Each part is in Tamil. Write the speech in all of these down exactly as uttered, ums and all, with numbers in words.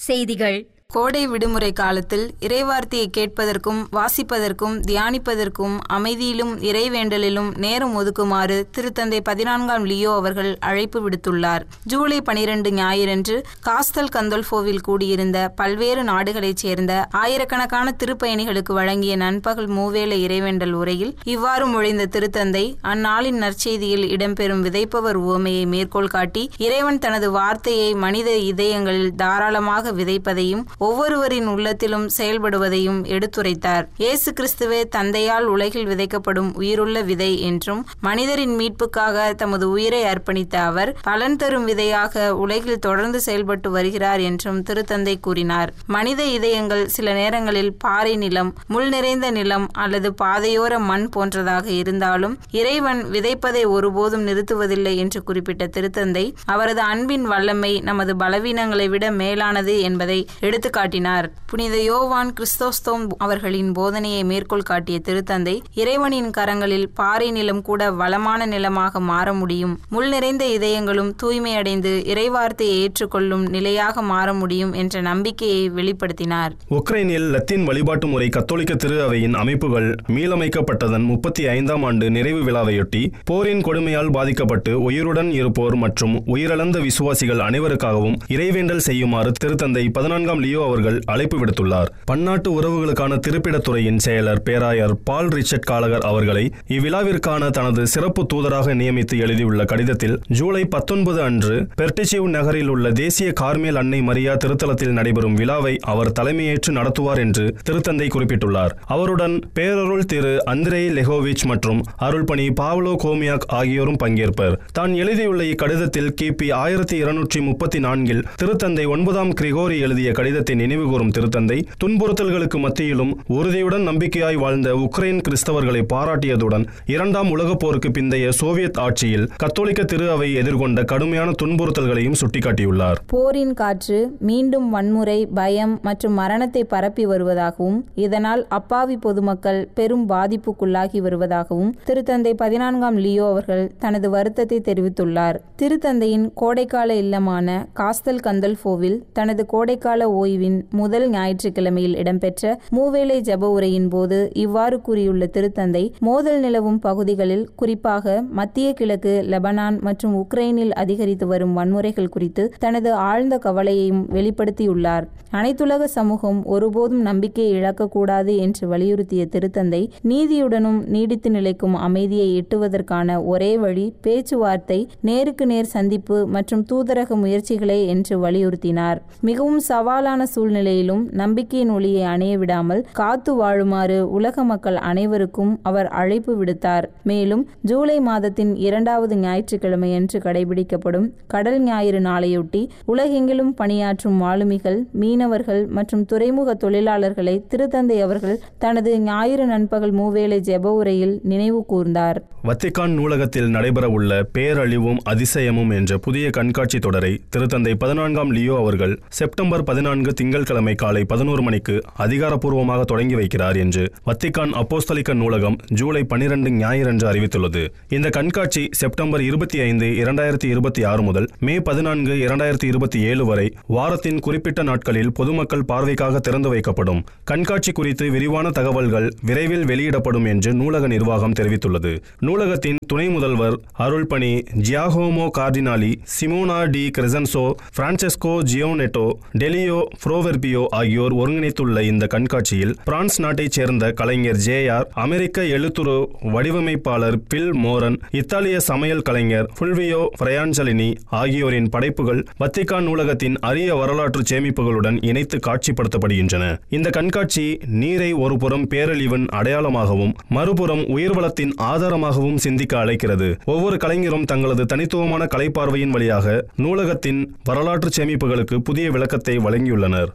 செய்திகள். கோடை விடுமுறை காலத்தில் இறைவார்த்தையை கேட்பதற்கும் வாசிப்பதற்கும் தியானிப்பதற்கும் அமைதியிலும் இறைவேண்டலிலும் நேரம் ஒதுக்குமாறு திருத்தந்தை பதினான்காம் லியோ அவர்கள் அழைப்பு விடுத்துள்ளார். ஜூலை பனிரெண்டு ஞாயிறன்று காஸ்தல் கந்தோல்ஃபோவில் கூடியிருந்த பல்வேறு நாடுகளைச் சேர்ந்த ஆயிரக்கணக்கான திருப்பயணிகளுக்கு வழங்கிய நண்பகல் மூவேளை இறைவேண்டல் உரையில் இவ்வாறு மொழிந்த திருத்தந்தை அந்நாளின் நற்செய்தியில் இடம்பெறும் விதைப்பவர் உவமையை மேற்கோள் காட்டி இறைவன் தனது வார்த்தையை மனித இதயங்களில் தாராளமாக விதைப்பதையும் ஒவ்வொருவரின் உள்ளத்திலும் செயல்படுவதையும் எடுத்துரைத்தார். இயேசு கிறிஸ்துவே தந்தையால் உலகில் விதைக்கப்படும் உயிருள்ள விதை என்றும் மனிதரின் மீட்புக்காக தமது உயிரை அர்ப்பணித்த அவர் பலன் தரும் விதையாக உலகில் தொடர்ந்து செயல்பட்டு வருகிறார் என்றும் திருத்தந்தை கூறினார். மனித இதயங்கள் சில நேரங்களில் பாறை நிலம், முள் நிறைந்த நிலம் அல்லது பாதையோர மண் போன்றதாக இருந்தாலும் இறைவன் விதைப்பதை ஒருபோதும் நிறுத்துவதில்லை என்று குறிப்பிட்ட திருத்தந்தை அவரது அன்பின் வல்லமை நமது பலவீனங்களை விட மேலானது என்பதை எடுத்து காட்டினார். புனித யோவான் கிறிஸ்தோஸ்தோம் அவர்களின் போதனையை மேற்கோள் காட்டிய திருத்தந்தை இறைவனின் கரங்களில் பாறை நிலம் கூட வளமான நிலமாக மாற முடியும், முள் நிறைந்த இதயங்களும் தூய்மையடைந்து இறைவார்த்தையை ஏற்றுக்கொள்ளும் நிலையாக மாற முடியும் என்ற நம்பிக்கையை வெளிப்படுத்தினார். உக்ரைனில் லத்தீன் வழிபாட்டு முறை கத்தோலிக்க திரு அவையின் அமைப்புகள் மீளமைக்கப்பட்டதன் முப்பத்தி ஐந்தாம் ஆண்டு நிறைவு விழாவையொட்டி போரின் கொடுமையால் பாதிக்கப்பட்டு உயிருடன் இருப்போர் மற்றும் உயிரிழந்த விசுவாசிகள் அனைவருக்காகவும் இறைவேண்டல் செய்யுமாறு திருத்தந்தை பதினான்காம் லியோ அவர்கள் அழைப்பு விடுத்துள்ளார். பன்னாட்டு உறவுகளுக்கான திருப்பிடத்துறையின் செயலர் பேராயர் பால் ரிச்சர்ட் காலகர் அவர்களை இவ்விழாவிற்கான தனது சிறப்பு தூதராக நியமித்து எழுதியுள்ள கடிதத்தில் ஜூலை பத்தொன்பது அன்று பெர்டிசிவ் நகரில் உள்ள தேசிய கார்மேல் அன்னை மரியா திருத்தலத்தில் நடைபெறும் விழாவை அவர் தலைமையேற்று நடத்துவார் என்று திருத்தந்தை குறிப்பிட்டுள்ளார். அவருடன் பேரருள் திரு அந்திரே லெகோவிச் மற்றும் அருள்பணி பாவ்லோ கோமியாக் ஆகியோரும் பங்கேற்பர். தான் எழுதியுள்ள இக்கடிதத்தில் கிபி ஆயிரத்தி இருநூற்றி முப்பத்தி நான்கில் திருத்தந்தை ஒன்பதாம் கிரிகோரி எழுதிய கடிதத்தை நினைவுகூரும் திருத்தந்தை துன்புறுத்தல்களுக்கு மத்தியிலும் உறுதியுடன் நம்பிக்கையாய் வாழ்ந்த உக்ரைன் கிறிஸ்தவர்களை பாராட்டியதுடன் இரண்டாம் உலகப் போருக்கு பிந்தைய சோவியத் ஆட்சியில் கத்தோலிக்க திரு அவை எதிர்கொண்ட கடுமையான துன்புறுத்தல்களையும் சுட்டிக்காட்டியுள்ளார். போரின் காற்று மீண்டும் வன்முறை, பயம் மற்றும் மரணத்தை பரப்பி வருவதாகவும் இதனால் அப்பாவி பொதுமக்கள் பெரும் பாதிப்புக்குள்ளாகி வருவதாகவும் திருத்தந்தை பதினான்காம் லியோ அவர்கள் தனது வருத்தத்தை தெரிவித்துள்ளார். திருத்தந்தையின் கோடைக்கால இல்லமான காஸ்தல் கந்தோல்ஃபோவில் தனது கோடைக்கால ஓய்வின் முதல் ஞாயிற்றுக்கிழமையில் இடம்பெற்ற மூவேளை ஜப உரையின் போது இவ்வாறு கூறியுள்ள திருத்தந்தை மோதல் நிலவும் பகுதிகளில் குறிப்பாக மத்திய கிழக்கு, லெபனான் மற்றும் உக்ரைனில் அதிகரித்து வரும் வன்முறைகள் குறித்து தனது ஆழ்ந்த கவலையையும் வெளிப்படுத்தியுள்ளார். அனைத்துலக சமூகம் ஒருபோதும் நம்பிக்கையை இழக்கக்கூடாது என்று வலியுறுத்திய திருத்தந்தை நீதியுடனும் நீடித்து நிலைக்கும் அமைதியை எட்டுவதற்கான ஒரே வழி பேச்சுவார்த்தை, நேருக்கு நேர் சந்திப்பு மற்றும் தூதரக முயற்சிகளே என்று வலியுறுத்தினார். மிகவும் சவாலான சூழ்நிலையிலும் நம்பிக்கையின் ஒளியை அணைய விடாமல் காத்து வாழுமாறு உலக மக்கள் அனைவருக்கும் அவர் அழைப்பு விடுத்தார். மேலும் ஜூலை மாதத்தின் இரண்டாவது ஞாயிற்றுக்கிழமையன்று கடைபிடிக்கப்படும் கடல் ஞாயிறு நாளையொட்டி உலகெங்கிலும் பணியாற்றும் மாலுமிகள், மீனவர்கள் மற்றும் துறைமுக தொழிலாளர்களை திருத்தந்தை அவர்கள் தனது ஞாயிறு நண்பகல் மூவேளை ஜெப உரையில் நினைவு கூர்ந்தார். வத்திக்கான் நூலகத்தில் நடைபெற உள்ள பேரழிவும் அதிசயமும் என்ற புதிய கண்காட்சி தொடரை திருத்தந்தை பதினான்காம் லியோ அவர்கள் செப்டம்பர் பதினான்கு திங்கட்கிழமை காலை பதினோரு மணிக்கு அதிகாரப்பூர்வமாக தொடங்கி வைக்கிறார் என்று வத்திக்கான் அப்போஸ்தலிக்க நூலகம் ஜூலை பனிரெண்டு ஞாயிறன்று அறிவித்துள்ளது. இந்த கண்காட்சி செப்டம்பர் இருபத்தி ஐந்து இரண்டாயிரத்தி இருபத்தி ஆறு முதல் மே பதினான்கு இரண்டாயிரத்தி இருபத்தி ஏழு வரை வாரத்தின் குறிப்பிட்ட நாட்களில் பொதுமக்கள் பார்வைக்காக திறந்து வைக்கப்படும். கண்காட்சி குறித்து விரிவான தகவல்கள் விரைவில் வெளியிடப்படும் என்று நூலக நிர்வாகம் தெரிவித்துள்ளது. நூலகத்தின் துணை முதல்வர் அருள்பணி ஜியாகோமோ கார்டினாலி, சிமோனா டி கிரெசன்சோ, பிரான்செஸ்கோ ஜியோனெட்டோ, டெலியோ புரோவெர்பியோ ஆகியோர் ஒருங்கிணைத்துள்ள இந்த கண்காட்சியில் பிரான்ஸ் நாட்டைச் சேர்ந்த கலைஞர் ஜே ஆர், அமெரிக்க எழுத்துரு வடிவமைப்பாளர் பில் மோரன், இத்தாலிய சமையல் கலைஞர் ஃபுல்வியோ ஃப்ரையான்சலினி ஆகியோரின் படைப்புகள் வத்திக்கான் நூலகத்தின் அரிய வரலாற்று சேமிப்புகளுடன் இணைத்து காட்சிப்படுத்தப்படுகின்றன. இந்த கண்காட்சி நீரை ஒருபுறம் பேரழிவின் அடையாளமாகவும் மறுபுறம் உயிர்வளத்தின் ஆதாரமாகவும் சிந்திக்க அழைக்கிறது. ஒவ்வொரு கலைஞரும் தங்களது தனித்துவமான கலைப்பார்வையின் வழியாக நூலகத்தின் வரலாற்று சேமிப்புகளுக்கு புதிய விளக்கத்தை வழங்கியுள்ளனர்.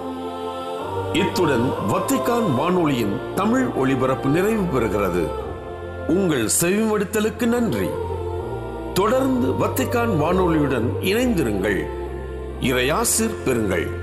இத்துடன் வத்திக்கான் வானொலியின் தமிழ் ஒளிபரப்பு நிறைவு பெறுகிறது. உங்கள் செவிமடுத்தலுக்கு நன்றி. தொடர்ந்து வத்திக்கான் வானொலியுடன் இணைந்திருங்கள். இறையாசிர் பெறுங்கள்.